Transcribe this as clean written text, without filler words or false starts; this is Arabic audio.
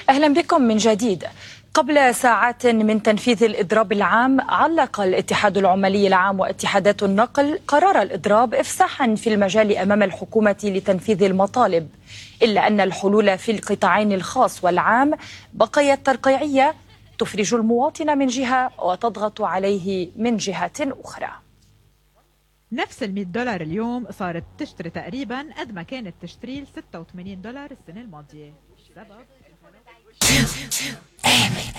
أهلا بكم من جديد. قبل ساعات من تنفيذ الإضراب العام، علق الاتحاد العمالي العام واتحادات النقل قرار الإضراب إفساحا في المجال أمام الحكومة لتنفيذ المطالب، إلا أن الحلول في القطاعين الخاص والعام بقيت ترقيعية تفرج المواطن من جهة وتضغط عليه من جهة أخرى. نفس $100 اليوم صارت تشتري تقريبا قد ما كانت تشتري $86 السنة الماضية.